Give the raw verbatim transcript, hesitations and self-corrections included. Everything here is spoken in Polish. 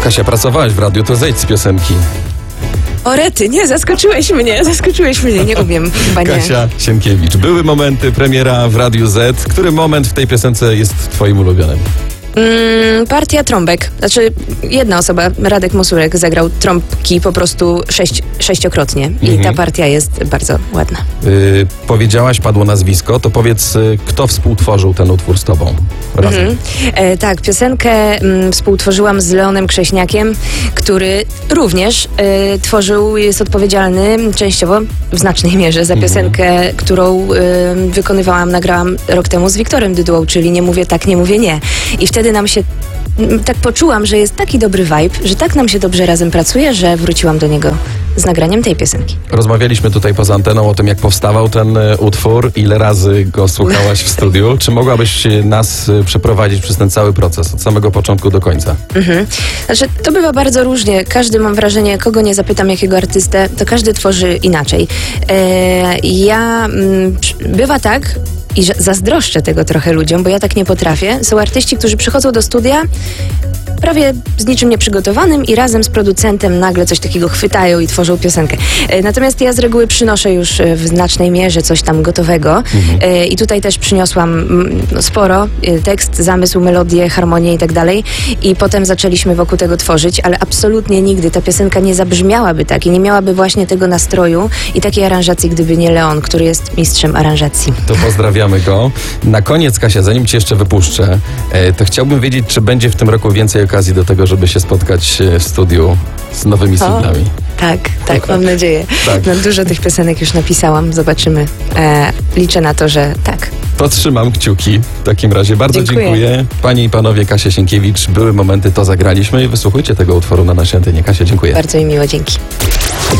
Kasia, pracowałaś w radiu, to zejdź z piosenki. O rety, nie, zaskoczyłeś mnie, zaskoczyłeś mnie, nie umiem, chyba nie. Kasia Sienkiewicz. Były momenty, premiera w Radiu Z. Który moment w tej piosence jest twoim ulubionym? Mm, partia trąbek. Znaczy, jedna osoba, Radek Mosurek, zagrał trąbki po prostu sześć, sześciokrotnie. I Mhm. ta partia jest bardzo ładna. Yy, powiedziałaś, padło nazwisko, to powiedz, yy, kto współtworzył ten utwór z tobą? Razem. Mhm. E, tak, piosenkę mm, współtworzyłam z Leonem Krześniakiem, który również e, tworzył, jest odpowiedzialny częściowo, w znacznej mierze za piosenkę, którą e, wykonywałam, nagrałam rok temu z Wiktorem Dydułą, czyli Nie mówię tak, nie mówię nie. I wtedy nam się, m, tak poczułam, że jest taki dobry vibe, że tak nam się dobrze razem pracuje, że wróciłam do niego z nagraniem tej piosenki. Rozmawialiśmy tutaj poza anteną o tym, jak powstawał ten y, utwór, ile razy go słuchałaś w studiu. Czy mogłabyś y, nas y, przeprowadzić przez ten cały proces, od samego początku do końca? Mhm. Znaczy, to bywa bardzo różnie. Każdy, mam wrażenie, kogo nie zapytam, jakiego artystę, to każdy tworzy inaczej. E, ja, mm, przy- bywa tak, i że zazdroszczę tego trochę ludziom, bo ja tak nie potrafię. Są artyści, którzy przychodzą do studia prawie z niczym nieprzygotowanym i razem z producentem nagle coś takiego chwytają i tworzą piosenkę. E, Natomiast ja z reguły przynoszę już e, w znacznej mierze coś tam gotowego. E, I tutaj też przyniosłam mm, no, sporo. E, Tekst, zamysł, melodię, harmonię i tak dalej. I potem zaczęliśmy wokół tego tworzyć, ale absolutnie nigdy ta piosenka nie zabrzmiałaby tak i nie miałaby właśnie tego nastroju i takiej aranżacji, gdyby nie Leon, który jest mistrzem aranżacji. To pozdrawiamy go. Na koniec, Kasia, zanim cię jeszcze wypuszczę, e, to chciałbym wiedzieć, czy będzie w tym roku więcej okazji do tego, żeby się spotkać e, w studiu z nowymi singlami. Tak, tak, mam nadzieję. Tak. No, dużo tych piosenek już napisałam, zobaczymy. E, liczę na to, że tak. To trzymam kciuki. W takim razie bardzo Dziękuję. dziękuję. Panie i panowie, Kasia Sienkiewicz. Były momenty, to zagraliśmy i wysłuchajcie tego utworu na naszej antenie. Kasia, dziękuję. Bardzo mi miło, dzięki.